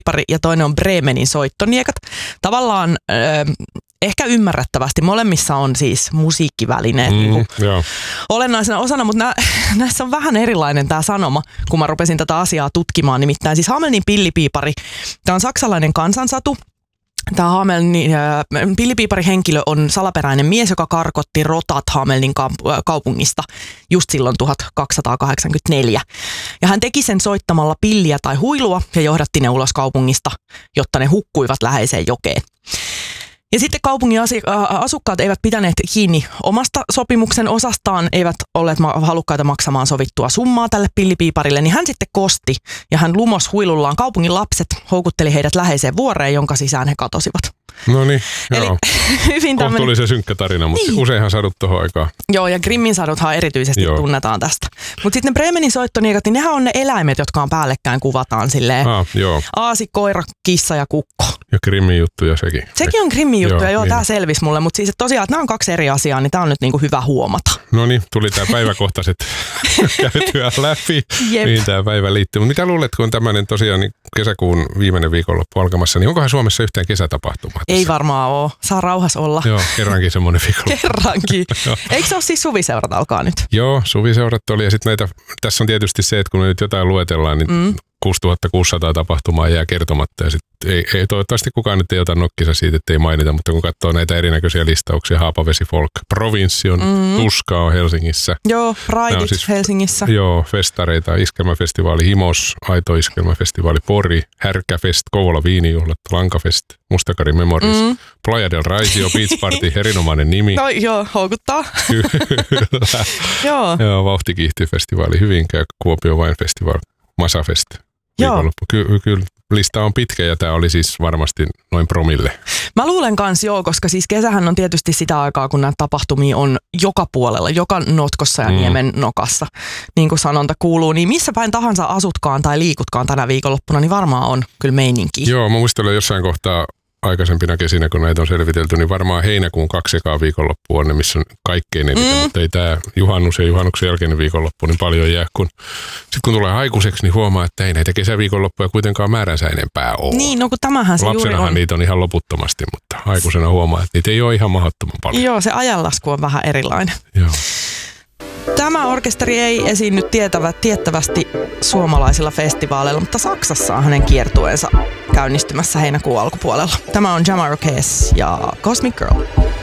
ja toinen on Bremenin soittoniekat. Tavallaan ehkä ymmärrettävästi molemmissa on siis musiikkivälineet olennaisena osana, mutta näissä on vähän erilainen tämä sanoma, kun mä rupesin tätä asiaa tutkimaan. Nimittäin siis Hamelnin pillipiipari, tämä on saksalainen kansansatu. Tämä Hamelnin pillipiipari-henkilö on salaperäinen mies, joka karkotti rotat Hamelnin kaupungista just silloin 1284. Ja hän teki sen soittamalla pilliä tai huilua ja johdatti ne ulos kaupungista, jotta ne hukkuivat läheiseen jokeen. Ja sitten kaupungin asukkaat eivät pitäneet kiinni omasta sopimuksen osastaan, eivät olleet halukkaita maksamaan sovittua summaa tälle pillipiiparille, niin hän sitten kosti ja hän lumos huilullaan kaupungin lapset, houkutteli heidät läheiseen vuoreen, jonka sisään he katosivat. No niin, joo. Hyvin kohtuullisen synkkä tarina, mutta niin. Useinhan sadut tohon aikaan. Joo, ja Grimmin saduthan erityisesti tunnetaan tästä. Mutta sitten ne Bremenin soittoniekat, niin nehän on ne eläimet, jotka on päällekkäin kuvataan silleen. Aasi, koira, kissa ja kukko. Ja Grimmin juttuja sekin. Sekin on Grimmin juttuja, joo, tämä selvisi mulle. Mutta siis tosiaan, että nämä on kaksi eri asiaa, niin tämä on nyt niinku hyvä huomata. No niin, tuli tämä päiväkohtaiset käytyä läpi, mihin tämä päivä liittyy. Mutta mitä luulet, kun on tämmöinen tosiaan niin kesäkuun viimeinen viikonloppu alkamassa, niin onkohan Suomessa yhtään kesätapahtumaa? Ei varmaan ole. Saa rauhassa olla. Joo, kerrankin semmoinen viikonloppu. Kerrankin. Eikö se ole siis suviseurat alkaa nyt? Joo, suviseurat oli. Ja sitten näitä, tässä on tietysti se, että kun me nyt jotain luetellaan, niin 6600 tapahtumaa jää kertomatta. Ja sitten ei toivottavasti kukaan nyt ei ota nokkisa siitä, että ei mainita, mutta kun katsoo näitä erinäköisiä listauksia, Haapavesi Folk, Provinssi on, Tuska on Helsingissä. Joo, Prideit siis, Helsingissä. Joo, festareita, Iskelmäfestivaali Himos, Aito Iskelmäfestivaali Pori, Härkäfest, Kouvola Viinijuhlat, Lankafest, Mustakari Memories, Playa del Raisio, Beach Party, erinomainen nimi. No joo, houkuttaa. Kyllä. Joo, Vauhtikiihtyfestivaali Hyvinkää, Kuopio Wine Festival, Masafest. Kyllä lista on pitkä ja tämä oli siis varmasti noin promille. Mä luulen kans koska siis kesähän on tietysti sitä aikaa, kun näitä tapahtumia on joka puolella, joka notkossa ja niemen nokassa. Niin kuin sanonta kuuluu, niin missä päin tahansa asutkaan tai liikutkaan tänä viikonloppuna, niin varmaan on kyllä meininki. Joo, mä muistelen jossain kohtaa aikaisempina kesinä, kun näitä on selvitelty, niin varmaan heinäkuun 2 ekaa viikonloppu on ne, missä on kaikkein eniten, mutta ei tämä juhannus ja juhannuksen jälkeinen viikonloppu niin paljon jää. Sitten kun tulee aikuiseksi, niin huomaa, että ei näitä kesäviikonloppuja kuitenkaan määränsä enempää ole. Niin, no kun tämähän se lapsenahan juuri on. Niitä on ihan loputtomasti, mutta aikuisena huomaa, että niitä ei ole ihan mahdottoman paljon. Joo, se ajanlasku on vähän erilainen. Joo. Tämä orkesteri ei esiinny tiettävästi suomalaisilla festivaaleilla, mutta Saksassa on hänen kiertueensa käynnistymässä heinäkuun alkupuolella. Tämä on Jamiroquai ja Cosmic Girl.